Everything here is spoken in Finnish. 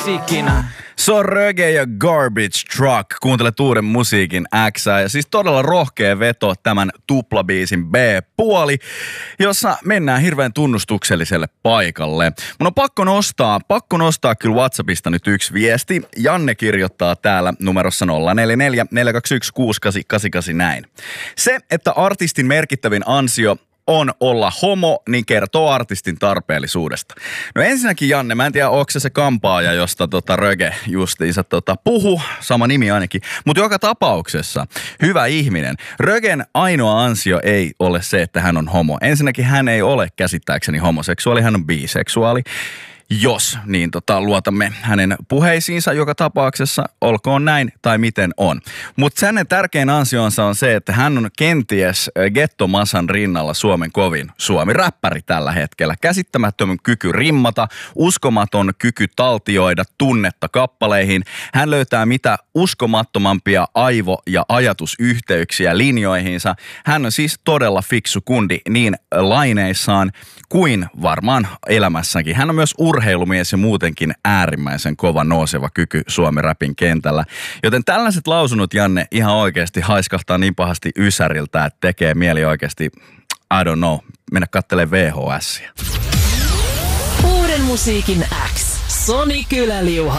musiikin. Se on Röge ja Garbage Truck. Kuuntelet uuden musiikin X. Ja siis todella rohkea veto tämän tuplabiisin B-puoli, jossa mennään hirveän tunnustukselliselle paikalle. Mun on pakko nostaa kyllä WhatsAppista nyt yksi viesti. Janne kirjoittaa täällä numerossa 044 421 6888 näin. Se, että artistin merkittävin ansio on olla homo, niin kertoo artistin tarpeellisuudesta. No ensinnäkin Janne, mä en tiedä, onko se kampaaja, josta Röge justiinsa puhu, sama nimi ainakin, mutta joka tapauksessa hyvä ihminen. Rögen ainoa ansio ei ole se, että hän on homo. Ensinnäkin hän ei ole käsittääkseni homoseksuaali, hän on biseksuaali. Jos, niin luotamme hänen puheisiinsa joka tapauksessa, olkoon näin tai miten on. Mutta hänen tärkein ansionsa on se, että hän on kenties Gettomasan rinnalla Suomen kovin suomi-räppäri tällä hetkellä. Käsittämättömän kyky rimmata, uskomaton kyky taltioida tunnetta kappaleihin. Hän löytää mitä uskomattomampia aivo- ja ajatusyhteyksiä linjoihinsa. Hän on siis todella fiksu kundi niin laineissaan kuin varmaan elämässäkin. Hän on myös urheilumies ja muutenkin äärimmäisen kova nouseva kyky Suomi-räpin kentällä. Joten tällaiset lausunnot, Janne, ihan oikeasti haiskahtaa niin pahasti ysäriltä, että tekee mieli oikeasti, I don't know, mennä katselemaan VHS:ia. Uuden musiikin X. Soni Kyläliuha.